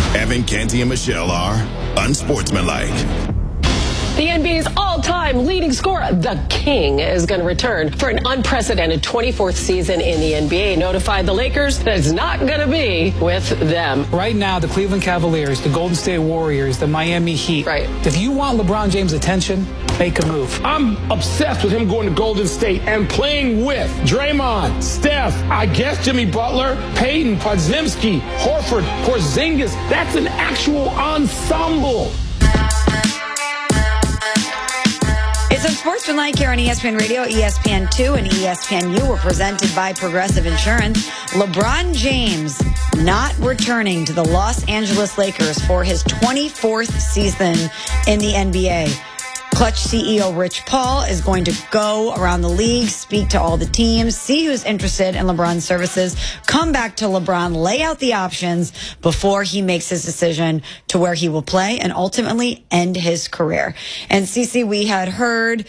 Evan, Canty, and Michelle are unsportsmanlike. The NBA's all-time leading scorer, the King, is going to return for an unprecedented 24th season in the NBA. Notified the Lakers that it's not going to be with them. Right now, the Cleveland Cavaliers, the Golden State Warriors, the Miami Heat. Right. If you want LeBron James' attention, make a move. I'm obsessed with him going to Golden State and playing with Draymond, Steph, I guess Jimmy Butler, Peyton, Podziemski, Horford, Porzingis. That's an actual ensemble. It's Unsportsmanlike here on ESPN Radio, ESPN2, and ESPNU. We're presented by Progressive Insurance. LeBron James not returning to the Los Angeles Lakers for his 24th season in the NBA. Clutch CEO Rich Paul is going to go around the league, speak to all the teams, see who's interested in LeBron's services, come back to LeBron, lay out the options before he makes his decision to where he will play and ultimately end his career. And Cece, we had heard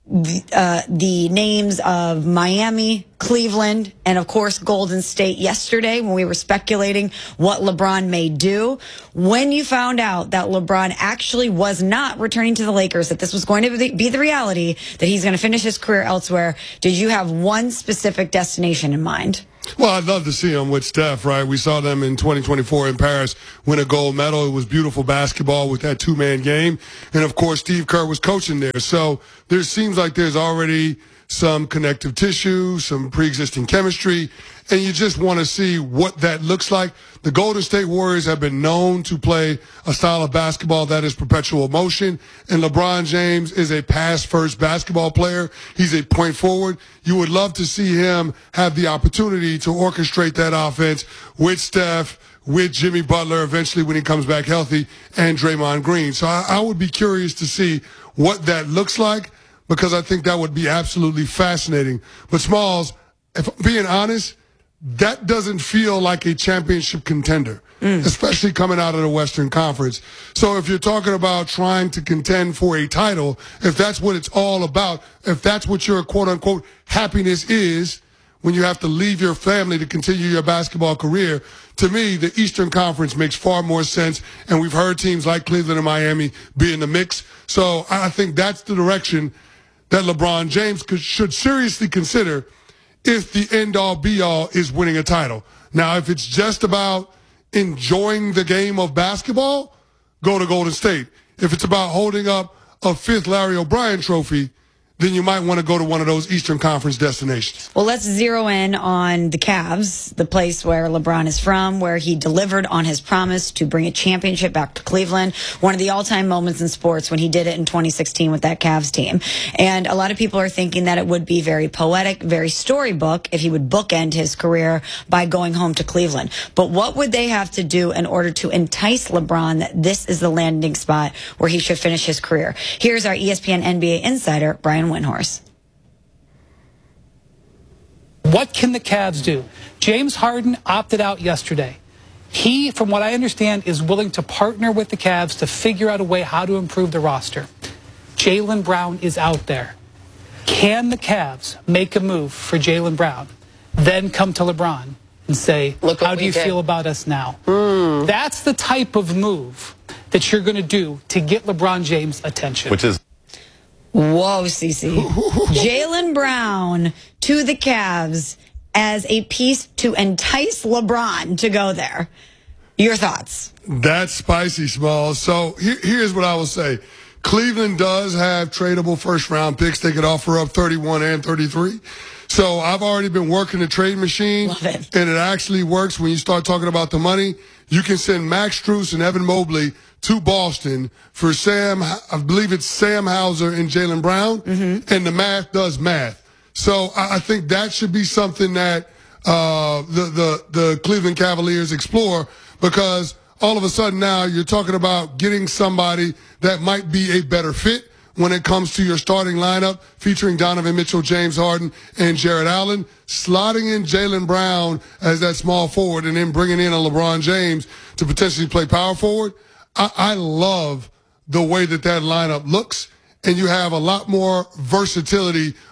the names of Miami, Cleveland, and of course Golden State yesterday when we were speculating what LeBron may do. When you found out that LeBron actually was not returning to the Lakers, that this was going to be the reality, that he's going to finish his career elsewhere, did you have one specific destination in mind? Well, I'd love to see him with Steph, right? We saw them in 2024 in Paris win a gold medal. It was beautiful basketball with that two-man game. And, of course, Steve Kerr was coaching there. So there seems like there's already some connective tissue, some pre-existing chemistry, and you just want to see what that looks like. The Golden State Warriors have been known to play a style of basketball that is perpetual motion, and LeBron James is a pass-first basketball player. He's a point forward. You would love to see him have the opportunity to orchestrate that offense with Steph, with Jimmy Butler eventually when he comes back healthy, and Draymond Green. So I would be curious to see what that looks like, because I think that would be absolutely fascinating. But Smalls, if I'm being honest, that doesn't feel like a championship contender, especially coming out of the Western Conference. So if you're talking about trying to contend for a title, if that's what it's all about, if that's what your quote-unquote happiness is when you have to leave your family to continue your basketball career, to me, the Eastern Conference makes far more sense, and we've heard teams like Cleveland and Miami be in the mix. So I think that's the direction that LeBron James should seriously consider if the end-all, be-all is winning a title. Now, if it's just about enjoying the game of basketball, go to Golden State. If it's about holding up a fifth Larry O'Brien trophy, then you might want to go to one of those Eastern Conference destinations. Well, let's zero in on the Cavs, the place where LeBron is from, where he delivered on his promise to bring a championship back to Cleveland. One of the all-time moments in sports when he did it in 2016 with that Cavs team. And a lot of people are thinking that it would be very poetic, very storybook if he would bookend his career by going home to Cleveland. But what would they have to do in order to entice LeBron that this is the landing spot where he should finish his career? Here's our ESPN NBA insider, Brian Windhorst. What can the Cavs do? James Harden opted out yesterday. He, from what I understand, is willing to partner with the Cavs to figure out a way how to improve the roster. Jaylen Brown is out there. Can the Cavs make a move for Jaylen Brown, then come to LeBron and say, how do you feel about us now? That's the type of move that you're going to do to get LeBron James' attention. Which is... Whoa, Cece. Jaylen Brown to the Cavs as a piece to entice LeBron to go there. Your thoughts? That's spicy, Smalls. So here's what I will say. Cleveland does have tradable first-round picks. They could offer up 31 and 33. So I've already been working the trade machine. Love it. And it actually works when you start talking about the money. You can send Max Strus and Evan Mobley to Boston for I believe it's Sam Hauser and Jaylen Brown, and the math does math. So I think that should be something that the Cleveland Cavaliers explore, because all of a sudden now you're talking about getting somebody that might be a better fit when it comes to your starting lineup featuring Donovan Mitchell, James Harden, and Jarrett Allen, slotting in Jaylen Brown as that small forward and then bringing in a LeBron James to potentially play power forward. I love the way that lineup looks, and you have a lot more versatility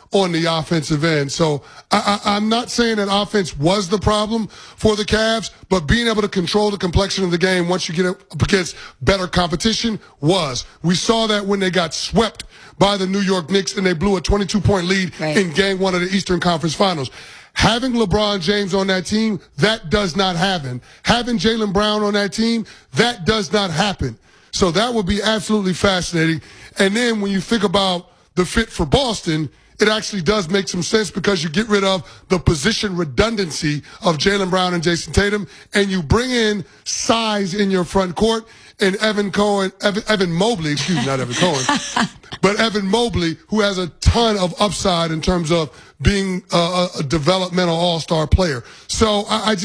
on the offensive end. So I'm not saying that offense was the problem for the Cavs, but being able to control the complexion of the game once you get up against better competition was. We saw that when they got swept by the New York Knicks and they blew a 22-point lead in Game 1 of the Eastern Conference Finals. Having LeBron James on that team, that does not happen. Having Jaylen Brown on that team, that does not happen. So that would be absolutely fascinating. And then when you think about the fit for Boston, it actually does make some sense because you get rid of the position redundancy of Jaylen Brown and Jason Tatum, and you bring in size in your front court and Evan Mobley, but Evan Mobley, who has a ton of upside in terms of being a developmental all-star player. So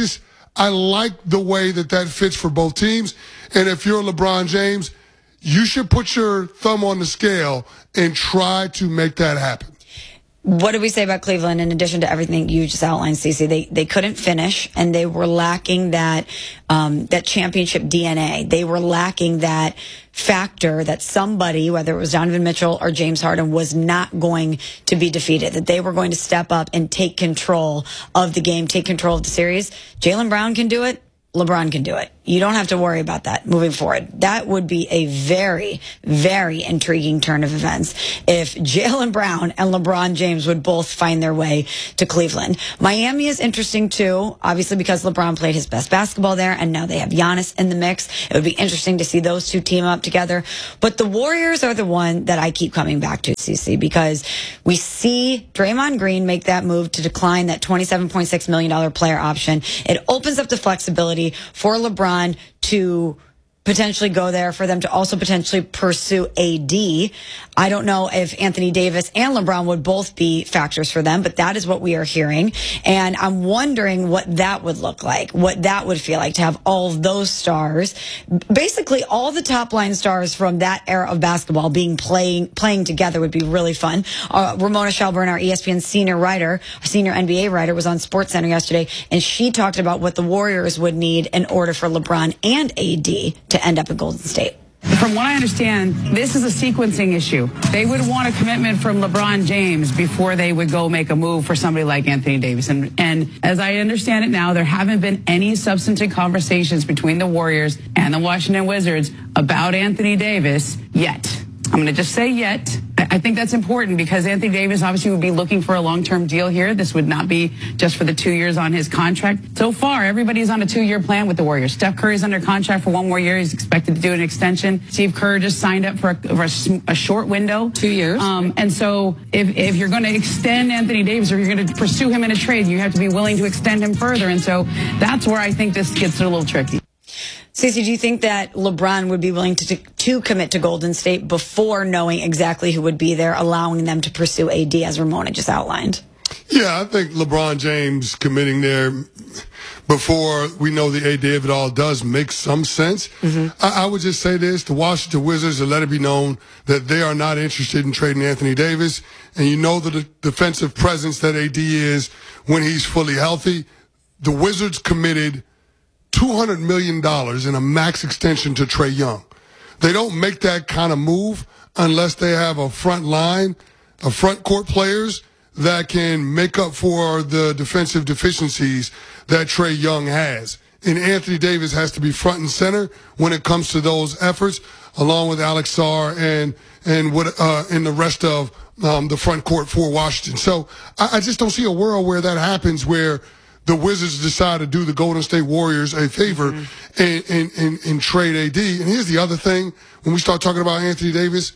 I like the way that fits for both teams. And if you're LeBron James, you should put your thumb on the scale and try to make that happen. What did we say about Cleveland in addition to everything you just outlined, Cece? They couldn't finish, and they were lacking that championship DNA. They were lacking that factor that somebody, whether it was Donovan Mitchell or James Harden, was not going to be defeated, that they were going to step up and take control of the game, take control of the series. Jaylen Brown can do it. LeBron can do it. You don't have to worry about that moving forward. That would be a very, very intriguing turn of events if Jaylen Brown and LeBron James would both find their way to Cleveland. Miami is interesting too, obviously because LeBron played his best basketball there, and now they have Giannis in the mix. It would be interesting to see those two team up together. But the Warriors are the one that I keep coming back to, CeCe, because we see Draymond Green make that move to decline that $27.6 million player option. It opens up the flexibility for LeBron to potentially go there, for them to also potentially pursue AD. I don't know if Anthony Davis and LeBron would both be factors for them, but that is what we are hearing. And I'm wondering what that would look like, what that would feel like to have all of those stars, basically all the top line stars from that era of basketball playing together would be really fun. Ramona Shelburne, our ESPN senior NBA writer, was on SportsCenter yesterday, and she talked about what the Warriors would need in order for LeBron and AD to end up in Golden State. From what I understand, this is a sequencing issue. They would want a commitment from LeBron James before they would go make a move for somebody like Anthony Davis. And as I understand it now, there haven't been any substantive conversations between the Warriors and the Washington Wizards about Anthony Davis yet. I'm going to just say yet. I think that's important because Anthony Davis obviously would be looking for a long-term deal here. This would not be just for the 2 years on his contract. So far, everybody's on a 2-year plan with the Warriors. Steph Curry's under contract for 1 more year. He's expected to do an extension. Steve Kerr just signed up for a short window. 2 years. And so if you're going to extend Anthony Davis or you're going to pursue him in a trade, you have to be willing to extend him further. And so that's where I think this gets a little tricky. Stacey, do you think that LeBron would be willing to commit to Golden State before knowing exactly who would be there, allowing them to pursue AD as Ramona just outlined? Yeah, I think LeBron James committing there before we know the AD of it all does make some sense. I would just say this, the Washington Wizards, to let it be known that they are not interested in trading Anthony Davis. And you know the defensive presence that AD is when he's fully healthy. The Wizards committed $200 million in a max extension to Trae Young. They don't make that kind of move unless they have a front line, a front court players that can make up for the defensive deficiencies that Trae Young has. And Anthony Davis has to be front and center when it comes to those efforts, along with Alex Sarr and the rest of the front court for Washington. So I just don't see a world where that happens, where the Wizards decide to do the Golden State Warriors a favor and trade AD. And here's the other thing. When we start talking about Anthony Davis,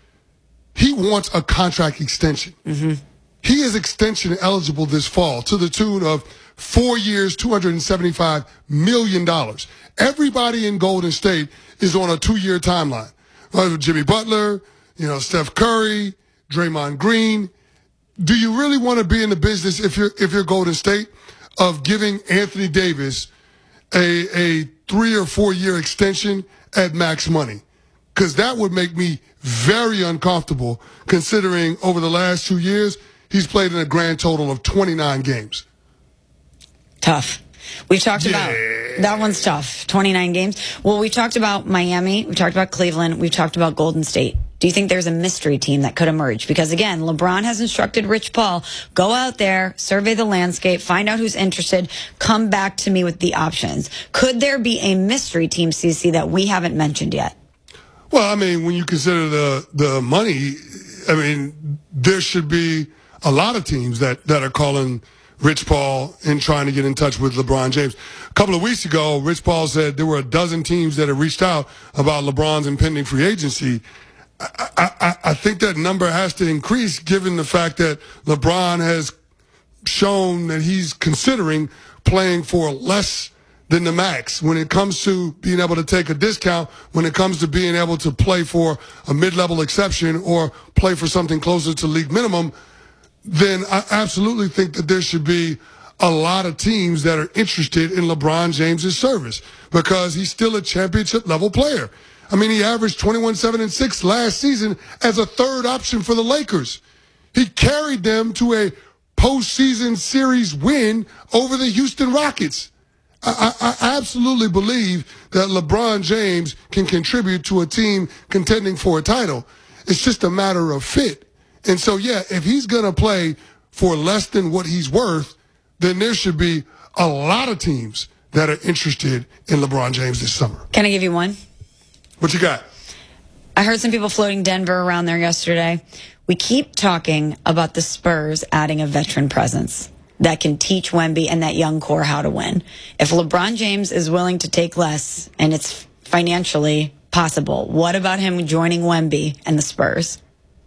he wants a contract extension. He is extension eligible this fall to the tune of 4 years, $275 million. Everybody in Golden State is on a 2-year timeline. Jimmy Butler, Steph Curry, Draymond Green. Do you really want to be in the business if you're Golden State of giving Anthony Davis a 3 or 4 year extension at max money? Because that would make me very uncomfortable, considering over the last 2 years, he's played in a grand total of 29 games. Tough. We've talked about that one's tough. 29 games. Well, we talked about Miami. We talked about Cleveland. We've talked about Golden State. Do you think there's a mystery team that could emerge? Because again, LeBron has instructed Rich Paul, go out there, survey the landscape, find out who's interested, come back to me with the options. Could there be a mystery team, CC, that we haven't mentioned yet? Well, I mean, when you consider the money, I mean, there should be a lot of teams that are calling Rich Paul and trying to get in touch with LeBron James. A couple of weeks ago, Rich Paul said there were a dozen teams that had reached out about LeBron's impending free agency. I think that number has to increase given the fact that LeBron has shown that he's considering playing for less than the max when it comes to being able to take a discount, when it comes to being able to play for a mid-level exception or play for something closer to league minimum. Then I absolutely think that there should be a lot of teams that are interested in LeBron James's service because he's still a championship level player. I mean, he averaged 21, 7, and 6 last season as a third option for the Lakers. He carried them to a postseason series win over the Houston Rockets. I absolutely believe that LeBron James can contribute to a team contending for a title. It's just a matter of fit. And so, yeah, if he's going to play for less than what he's worth, then there should be a lot of teams that are interested in LeBron James this summer. Can I give you one? What you got? I heard some people floating Denver around there yesterday. We keep talking about the Spurs adding a veteran presence that can teach Wemby and that young core how to win. If LeBron James is willing to take less and it's financially possible, what about him joining Wemby and the Spurs?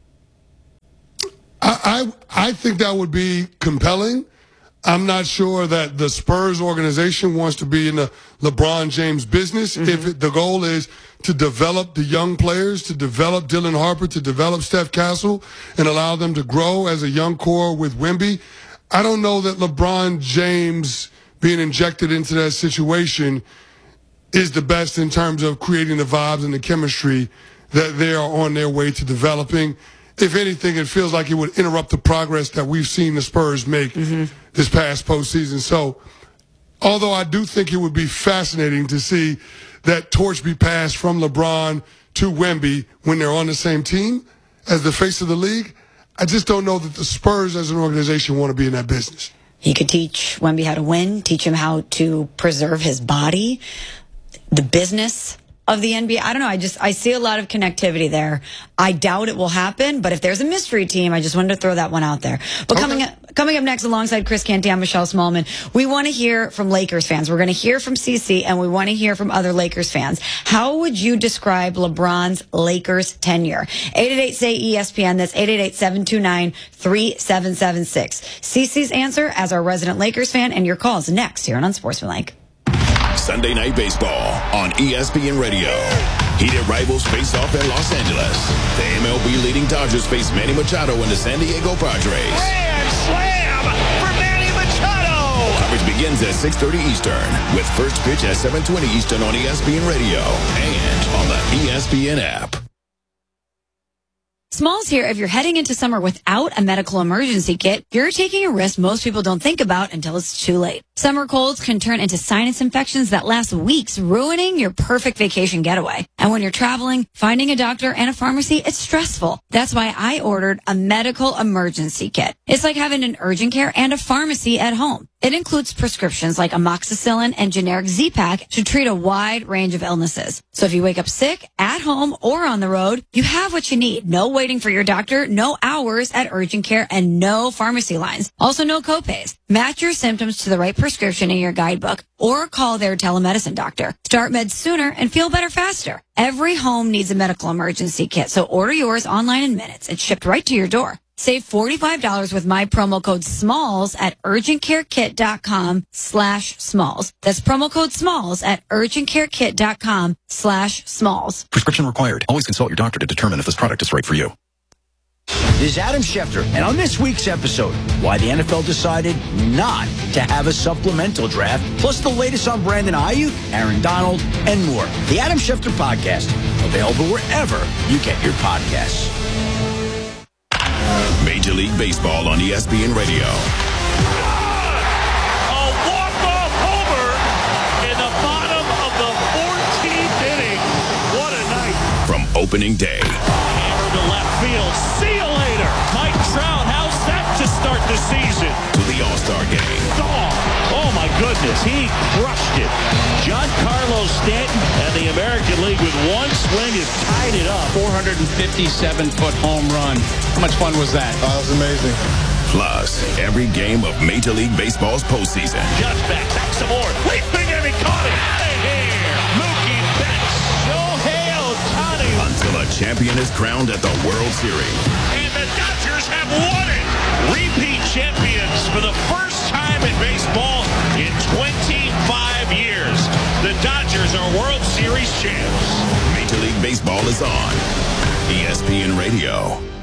I think that would be compelling. I'm not sure that the Spurs organization wants to be in the LeBron James business. If the goal is to develop the young players, to develop Dylan Harper, to develop Steph Castle, and allow them to grow as a young core with Wemby, I don't know that LeBron James being injected into that situation is the best in terms of creating the vibes and the chemistry that they are on their way to developing. If anything, it feels like it would interrupt the progress that we've seen the Spurs make this past postseason. So, although I do think it would be fascinating to see that torch be passed from LeBron to Wemby when they're on the same team as the face of the league, I just don't know that the Spurs as an organization want to be in that business. He could teach Wemby how to win, teach him how to preserve his body, the business of the NBA. I don't know. I see a lot of connectivity there. I doubt it will happen, but if there's a mystery team, I just wanted to throw that one out there. But coming up next alongside Chris Canty, I'm Michelle Smallman. We want to hear from Lakers fans. We're going to hear from CC, and we want to hear from other Lakers fans. How would you describe LeBron's Lakers tenure? 888-SAY-ESPN. That's 888-729-3776. CC's answer as our resident Lakers fan, and your calls next here on Unsportsmanlike. Sunday Night Baseball on ESPN Radio. Heated rivals face off in Los Angeles. The MLB leading Dodgers face Manny Machado and the San Diego Padres. Grand slam for Manny Machado! Coverage begins at 6:30 Eastern with first pitch at 7:20 Eastern on ESPN Radio and on the ESPN app. Smalls here. If you're heading into summer without a medical emergency kit, you're taking a risk most people don't think about until it's too late. Summer colds can turn into sinus infections that last weeks, ruining your perfect vacation getaway. And when you're traveling, finding a doctor and a pharmacy, it's stressful. That's why I ordered a medical emergency kit. It's like having an urgent care and a pharmacy at home. It includes prescriptions like amoxicillin and generic Z-Pak to treat a wide range of illnesses. So if you wake up sick, at home, or on the road, you have what you need. No waiting for your doctor, no hours at urgent care, and no pharmacy lines. Also, no copays. Match your symptoms to the right prescription in your guidebook or call their telemedicine doctor. Start meds sooner and feel better faster. Every home needs a medical emergency kit, so order yours online in minutes. It's shipped right to your door. Save $45 with my promo code SMALLS at urgentcarekit.com/smalls. That's promo code SMALLS at urgentcarekit.com/smalls. Prescription required. Always consult your doctor to determine if this product is right for you. This is Adam Schefter, and on this week's episode, why the NFL decided not to have a supplemental draft, plus the latest on Brandon Ayuk, Aaron Donald, and more. The Adam Schefter Podcast, available wherever you get your podcasts. Major League Baseball on ESPN Radio. A walk-off homer in the bottom of the 14th inning. What a night. From opening day. field. See you later. Mike Trout, how's that to start the season? To the All-Star game. Oh my goodness, he crushed it. Giancarlo Stanton and the American League with one swing has tied it up. 457-foot home run. How much fun was that? That was amazing. Plus, every game of Major League Baseball's postseason. Just back some more. Leaping and he caught it. Out of here. Mookie Betts. Shohei Ohtani. Until a champion is crowned at the World Series. And the Dodgers have won it. Repeat champions for the first time in baseball in 25 years. The Dodgers are World Series champs. Major League Baseball is on ESPN Radio.